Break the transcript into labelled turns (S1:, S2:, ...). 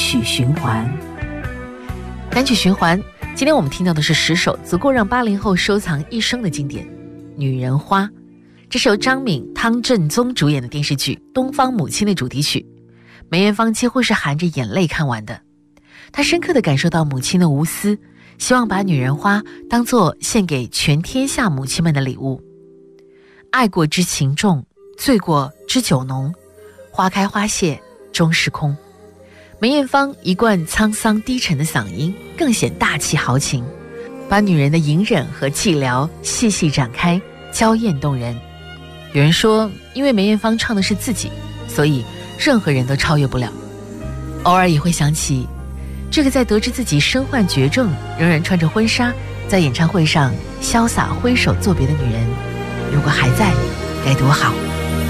S1: 曲循环。
S2: 单曲循环，今天我们听到的是10首足够让80后收藏一生的经典《女人花》。这是由张敏、汤镇宗主演的电视剧《东方母亲》的主题曲，梅艳芳几乎是含着眼泪看完的。她深刻地感受到母亲的无私，希望把《女人花》当作献给全天下母亲们的礼物。爱过知情重，醉过知酒浓，花开花谢终是空。梅艳芳一贯沧桑低沉的嗓音更显大气豪情，把女人的隐忍和寂寥细细展开，娇艳动人。有人说，因为梅艳芳唱的是自己，所以任何人都超越不了。偶尔也会想起这个在得知自己身患绝症仍然穿着婚纱在演唱会上潇洒挥手作别的女人，如果还在该多好。